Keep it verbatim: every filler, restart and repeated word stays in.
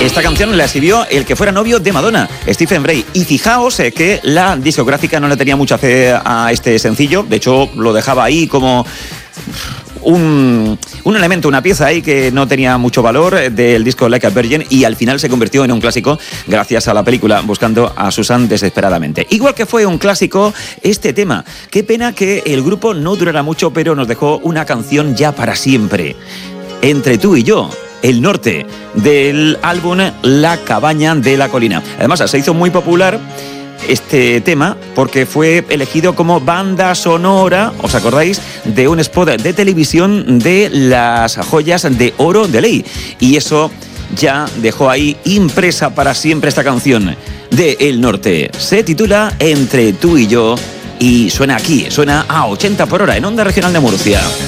Esta canción la escribió el que fuera novio de Madonna, Stephen Bray. Y fijaos eh, que la discográfica no le tenía mucha fe a este sencillo. De hecho, lo dejaba ahí como un, un elemento, una pieza ahí que no tenía mucho valor del disco Like a Virgin, y al final se convirtió en un clásico gracias a la película Buscando a Susan desesperadamente. Igual que fue un clásico este tema. Qué pena que el grupo no durara mucho, pero nos dejó una canción ya para siempre. Entre tú y yo, El Norte, del álbum La Cabaña de la Colina. Además, se hizo muy popular este tema porque fue elegido como banda sonora, ¿os acordáis?, de un spot de televisión de las joyas de oro de Ley. Y eso ya dejó ahí impresa para siempre esta canción de El Norte. Se titula Entre tú y yo y suena aquí, suena a ochenta por hora en Onda Regional de Murcia.